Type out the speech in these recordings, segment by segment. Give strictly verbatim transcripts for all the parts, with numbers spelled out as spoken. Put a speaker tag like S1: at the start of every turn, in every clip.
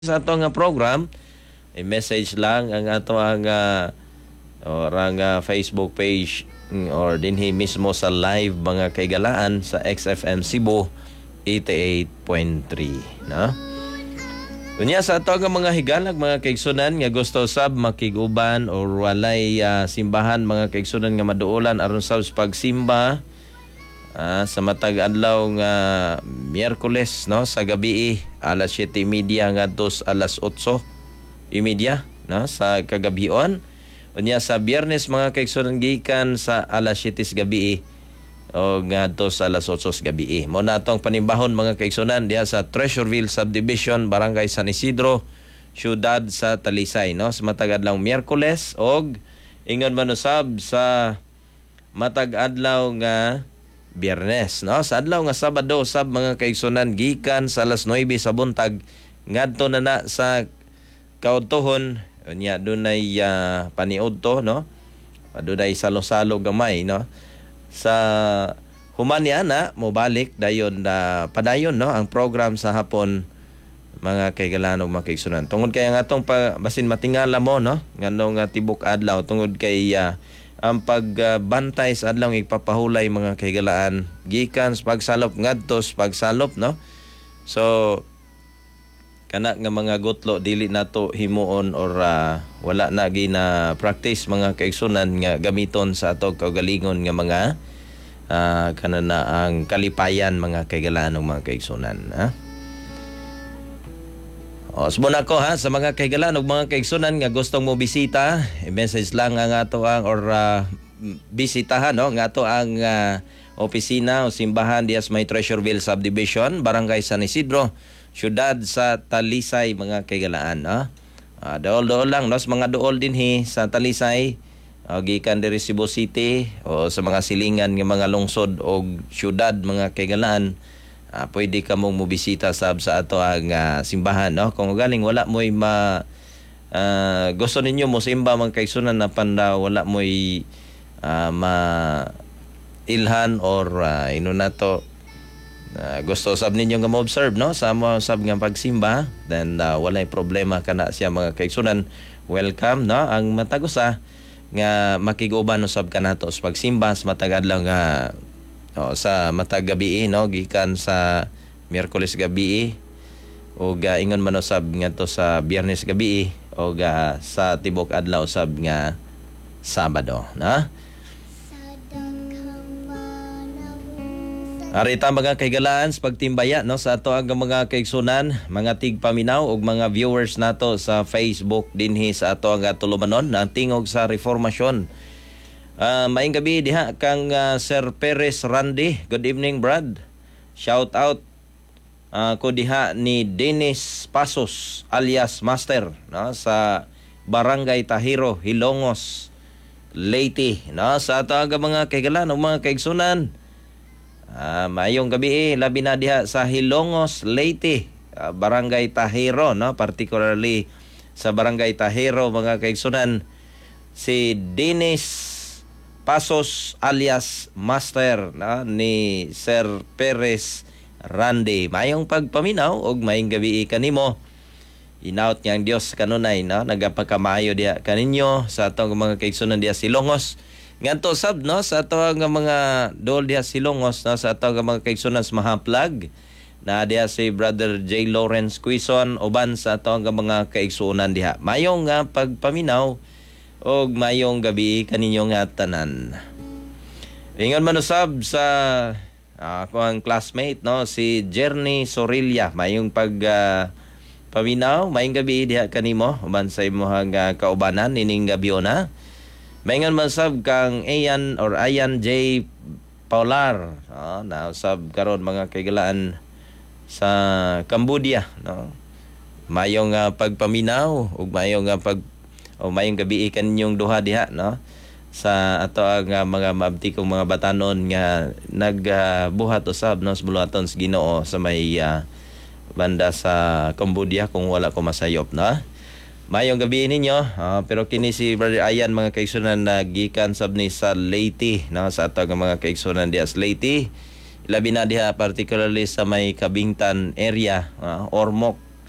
S1: Sa ato nga program, i-message lang ang ato ang uh, or ang uh, Facebook page mm, or dinhi mismo sa live mga kaigalaan sa X F M Cebu eighty-eight point three, no? Kunya sa ato nga mga higalag mga kaigsunan nga gusto sab makiguban or walay uh, simbahan mga kaigsunan nga maduolan aron sa pagsimba Ah, sa matag adlaw nga Miyerkules no sa gabi alas siyete media ngadto alas otso media no sa kagabion unya sa Biyernes mga kaigsunan gikan sa alas siyete sa gabi o ngadto sa alas otso sa gabi mo na atong panimbahon mga kaigsunan diha sa Treasureville Subdivision, Barangay San Isidro, siyudad sa Talisay no sa matag adlaw Miyerkules og ingon man usab sa matag adlaw nga Biyernes no sa adlaw nga Sabado sab mga kaigsunan gikan sa alas nuwebe sa buntag ngadto na na sa kaudtohon unya dunay uh, paniudto no dunay salo-salo gamay no sa human ni ana mobalik dayon na uh, padayon no ang program sa hapon mga kaigalan ug mga kaigsunan tungod kay ang atong pa, basin matingala mo no nganong uh, tibok adlaw tungod kay uh, ang pagbantay uh, sa adlaw ipapahulay mga kahigalaan gikan sa pagsalop ngadto sa pagsalop no so kana nga mga gutlo dili nato himuon or uh, wala na gina practice mga kaigsunan nga gamiton sa ato kaugalingon nga mga uh, kana na ang kalipayan mga kahigalaan ng mga kaigsunan ha. O, subon ako ha, sa mga kaigalan o mga kaigsunan nga gustong mo bisita, i-message lang ang ato ang or uh, bisitahan, no? Nga ato ang uh, opisina o simbahan diya sa may Treasureville Subdivision, Barangay San Isidro, siyudad sa Talisay, mga kaigalaan, no? Uh, dool-dool lang, no? Sa mga dool din hi, sa Talisay, uh, gikan diri Cebu City, o sa mga silingan ng mga lungsod o siyudad, mga kaigalaan, Uh, pwede ka mong mobisita sab sa ato ang uh, simbahan no kung galing wala mo'y ma uh, gusto ninyo mo simba mga kaigsunan na panda wala mo'y uh, ma ilhan or uh, ino na to uh, gusto sab ninyo nga mo-observe no sa mo sab nga pagsimba then uh, walay problema kana siya mga kaigsunan welcome no ang matagusa nga makiguban usab kanato sa pagsimba sa matag adlaw nga o, sa matag gabi no gikan sa Miyerkules gabi o ga ingon man usab ngadto sa Biyernes gabi o ga sa tibok adlaw usab nga Sabado na arita mga kaigalaan sa pagtimbaya no sa ato ang mga kaigsunan mga tigpaminaw og mga viewers nato sa Facebook dinhi sa ato ang tulumanon na tingog sa reformasyon. Uh, maayong gabi diha kang uh, Sir Perez Randy. Good evening, Brad. Shout out uh, ko diha ni Dennis Pasos alias Master no sa Barangay Tahiro, Hilongos, Leyte no sa ato nga mga kaigalan o mga kaigsunan. Uh, maayong gabi labi na diha sa Hilongos, Leyte, uh, Barangay Tahiro no particularly sa Barangay Tahiro mga kaigsunan si Dennis Pasos alias Master na ni Sir Perez Randy. Mayong pagpaminaw og mayong gabi kanimo. Inaut niyang Dios kanunay no nagapakamayo dia kaninyo sa atong mga kaigsunan diha Silongos. Nganto sab no sa atong mga dol diha Silongos no sa atong mga kaigsunan sa Mahaplag na diha si Brother J. Lawrence Quison uban sa atong mga kaigsunan diha. Mayong nga pagpaminaw og mayong gabi kaninyo nga tanan. Ingon man usab sa ako uh, ang classmate no si Jerny Sorilla mayong pag uh, paminaw mayong gabi diha kanimo uban sa imong uh, kaubanan ining gabi na. Mayngon man sab kang Ayan or Ayan J. Paular no na usab karon mga kaigalaan sa Cambodia no. Mayong uh, pagpaminaw ug mayong uh, pag o mayong gabi kaninyong duha diha no sa ato ang uh, mga maabti kong mga batanon nga nagbuhat uh, usab no sa buluhaton sa Ginoo sa may uh, banda sa Cambodia kung wala ko masayop no. Mayong gabi ninyo uh, pero kini si Brother Ayan mga kaigsunan na gikan sab ni sa Leyte no sa ato ang mga kaigsunan diha sa Leyte labi na diha particularly sa may Kabingtan area uh, Ormoc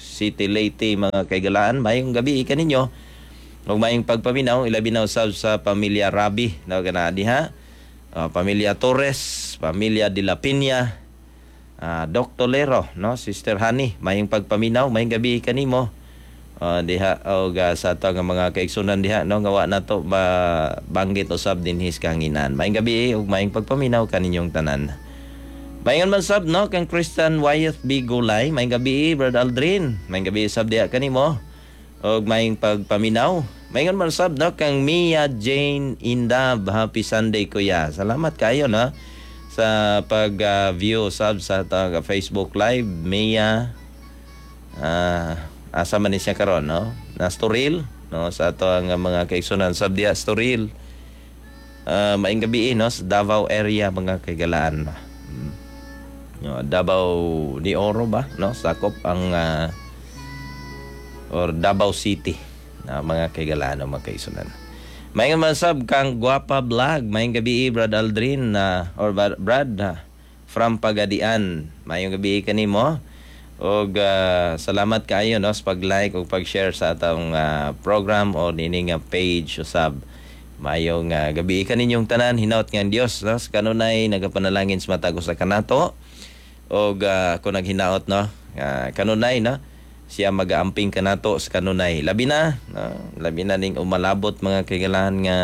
S1: City Leyte mga kaigalaan. Mayong gabi kaninyo. Ug mayong pagpaminaw ilabi na usab sa pamilya Rabi na kana diha. Uh, pamilya Torres, pamilya De La Piña, uh, Doc Tolero, no, Sister Hani, mayong pagpaminaw, mayong gabi kanimo. Uh, diha og uh, sa ato nga mga kaigsunan diha no gawa nato ba banggit usab dinhis kanginan. Mayong gabi ug mayong pagpaminaw kaninyong tanan. Bayan man sab no kang Christian Wyeth B. Gulay, mayong gabi Brother Aldrin. Mayong gabi sab diha kanimo og mayong pagpaminaw. Mayong man sab no kang Mia Jane Indab, happy Sunday kuya. Salamat kayo no sa pag-view uh, sab sa uh, Facebook Live. Mia uh, asa man ni siya karon no na Storil no sa ato ang mga kaigsunan sab diha Storil. Uh, maayong gabi no sa Davao area mga kaigalaan. Hmm. No, Davao de Oro ba no sakop ang uh, or Davao City na mga kaigalaan no, mga kaigsunan. Maayong man sab kang Guapa Vlog, maayong gabi Brad Aldrin na uh, or Brad uh, from Pagadian. Maayong gabi kanimo. Og uh, salamat kayo no sa pag-like ug pag-share sa atong uh, program o nining uh, page usab. Mayong uh, gabi kaninyong tanan hinaut nga Dios no sa kanunay nagapanalangin sa matag usa kanato. Og uh, kung naghinaot no uh, kanunay no siya mag-aamping kanato sa kanunay. Labi na no? Labi na ning umalabot mga kaigalan nga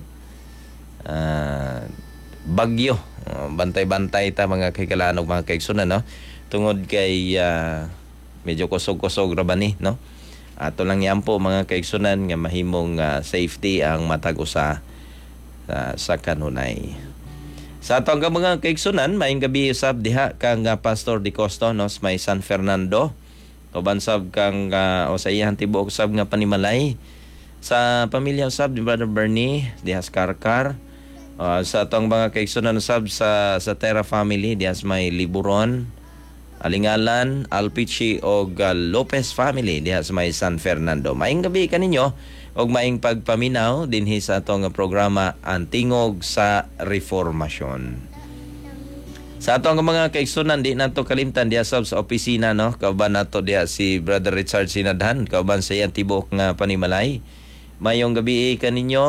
S1: uh, bagyo. Uh, bantay-bantay ta mga kaigalan ug mga kaigsunan no. Tungod kay uh, medyo kusog-kusog ra ba ni no ato lang yan po mga kaigsunan nga mahimong uh, safety ang matag usa uh, sa kanunay sa atong mga kaigsunan. Maayong gabi usab diha kang uh, Pastor Di Costo no sa may San Fernando uban sab kang uh, o sa iyang tibuok sab nga panimalay sa pamilya usab ni Brother Bernie diha sa Karkar. Uh, sa atong mga kaigsunan usab sa sa Terra family diha sa may Liburon, Alingalan, Alpichi o uh, Lopez family diha sa may San Fernando. Maayong gabi kaninyo og maayong pagpaminaw dinhi sa atong programa Ang Tingog sa Reformasyon. Sa atong mga kaigsunan di nato kalimtan diha sa opisina no kauban nato diha si Brother Richard Sinadhan kauban sa iyang tibok nga panimalay. Maayong gabi kaninyo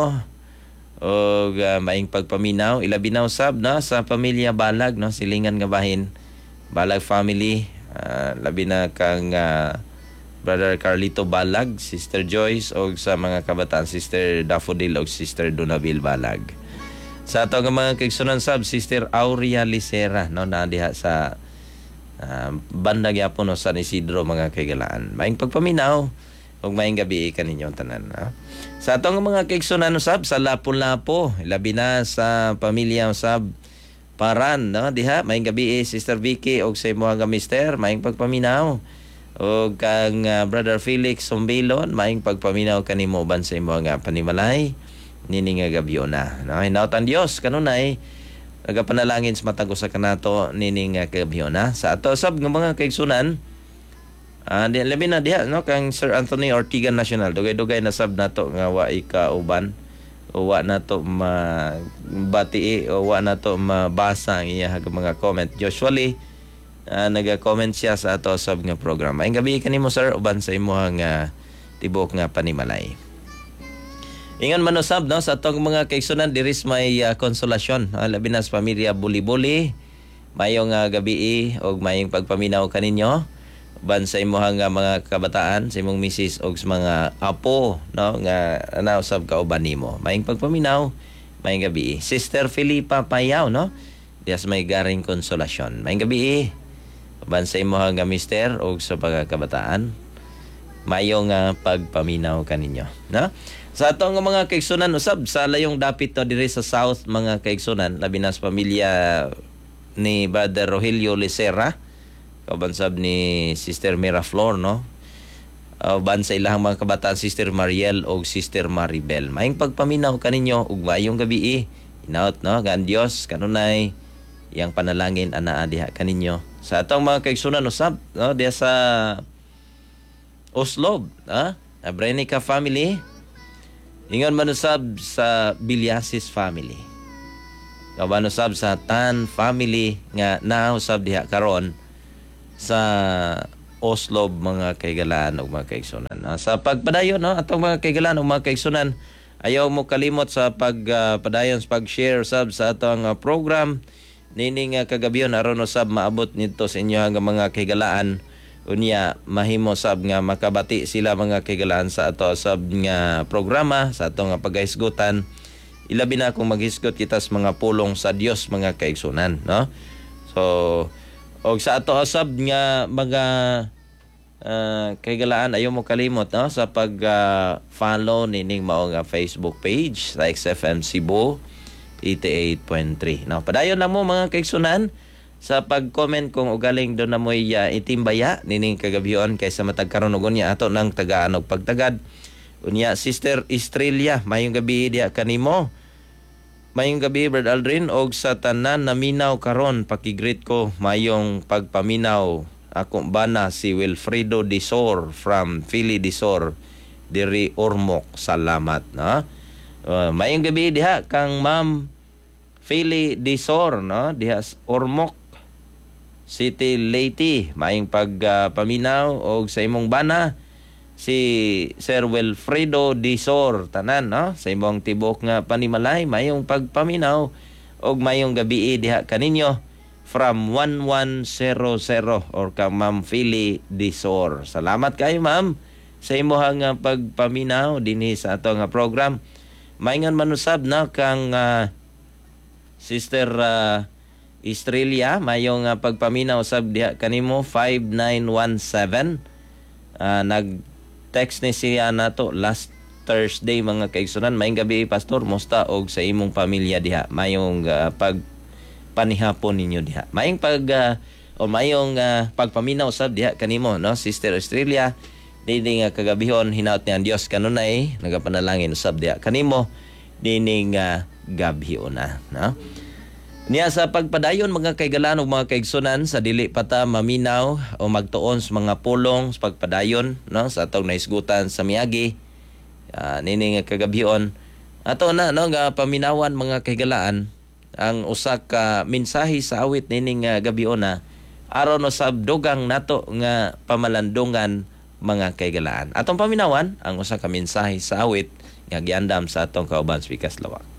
S1: og uh, maayong pagpaminaw ilabi na usab no sa pamilya Balag no silingan nga bahin. Balag family, uh, labi na kang uh, Brother Carlito Balag, Sister Joyce o sa mga kabataan Sister Daffodil o Sister Donaville Balag. Sa ato nga mga kaigsunan sab Sister Aurea Licera no na diha sa uh, banda gyapon no San Isidro mga kaigalaan. Maayong pagpaminaw ug maayong gabi kaninyo tanan. Ha? Sa ato nga mga kaigsunan sab sa Lapu-Lapu, labi na sa pamilya sab Paran no diha maayong gabi Sister Vicky og sa imong nga mister, maayong pagpaminaw og kang uh, Brother Felix Sombilon, maayong pagpaminaw kanimo ban sa imong nga panimalay nini nga gabyo na no hinautan Dios kanunay nagapanalangin sa matag usa kanato nini nga gabyo na sa ato sab nga mga kaigsunan. Ah uh, di labi na diha no kang Sir Anthony Ortigan National, dugay-dugay na sab nato nga wa ika uban o wa na to mabati o wa na to mabasa ang iya mga comment. Usually uh, naga-comment siya sa ato sab nga program. Ay gabi kanimo sir uban sa imong uh, tibok nga panimalay. Ingon man usab no sa atong mga kaigsunan diris may uh, konsolasyon uh, labi na sa pamilya Buli-Buli. Mayong uh, gabi og mayong pagpaminaw kaninyo ban sa imong nga mga kabataan, sa imong misis og sa mga apo no nga ana usab kauban nimo. Maayong pagpaminaw, maayong gabi. Sister Felipa Payaw no. Dias may garing konsolasyon. Maayong gabi. Ban sa imong nga mister og sa pagkabataan. Maayong uh, pagpaminaw kaninyo, no? Sa atong mga kaigsunan usab sa layong dapit no diri sa South mga kaigsunan, labi na sa pamilya ni Brother Rogelio Licera. Kaubansab ni Sister Miraflor no. Uh, ban sa ilahang mga kabataan Sister Mariel o Sister Maribel. Maayong pagpaminaw kaninyo ug maayong gabi. Hinaut no gan Dios kanunay yang panalangin anaa diha kaninyo. Sa atong mga kaigsunan usab no diha sa Oslob, ha? Abrenica family. Ingon man usab sa Bilyasis family. Kauban usab sa Tan family nga naa usab diha karon sa Oslob mga kaigalaan ug mga kaigsunan. Ah, sa pagpadayon no atong mga kaigalaan ug mga kaigsunan, ayaw mo kalimot sa pagpadayon sa pag-share sab sa atong uh, program nini nga kagabiyon aron usab maabot nito sa inyo nga mga kaigalaan unya mahimo sab nga makabati sila mga kaigalaan sa ato sab nga programa sa ato nga pagahisgutan. Ilabi na kung maghisgot kita sa mga pulong sa Dios mga kaigsunan no. So og sa ato usab nga mga uh, kaigalaan ayaw mo kalimot no sa pag uh, follow nining mao nga Facebook page sa X F M Cebu eighty-eight point three. Now padayon na mo mga kaigsunan sa pag-comment kung ugaling do na mo'y uh, itimbaya nining kagabion kaysa matagkaron og unya ato nang tagaan og pagtagad. Unya Sister Estrella, mayong gabi diha kanimo. Mayong gabi Brad Aldrin og sa tanan naminaw karon pakigreet ko mayong pagpaminaw akong bana si Wilfredo Disor from Philly Disor diri Ormoc. Salamat no. Uh, mayong gabi diha kang Ma'am Philly Disor no diha Ormoc City Leyte. Mayong pagpaminaw uh, og sa imong bana si Sir Wilfredo Disor tanan no sa imong tibok nga panimalay mayong pagpaminaw og mayong gabi diha kaninyo from one one zero zero or ka Ma'am Philly Disor. Salamat kayo ma'am sa imong nga pagpaminaw dinhi sa ato nga program. Maingon manusab na kang uh, Sister uh, Estrella mayong uh, pagpaminaw sab diha kanimo five nine one seven. Uh, nag text ni siya nato last Thursday mga kaigsunan. Mayong gabi pastor, musta og sa imong pamilya diha. Mayong uh, pag panihapon ninyo diha. Mayong pag uh, o mayong uh, pagpaminaw sab diha kanimo no Sister Estrella. Dini nga kagabihon hinaut ni ang Dios kanunay nagapanalangin sab diha kanimo dini nga gabhion na no. Niya sa pagpadayon mga kaigalaan ug mga kaigsunan sa dili pa ta maminaw o magtuon sa mga pulong sa pagpadayon no sa atong naisgutan sa miagi uh, nini nga kagabhion ato na no nga paminawan mga kaigalaan ang usa ka mensahe sa awit nini nga gabhion na aron usab dugang nato nga pamalandungan mga kaigalaan. Atong paminawan ang usa ka mensahe sa awit nga giandam sa atong kauban sa Pikas Lawak.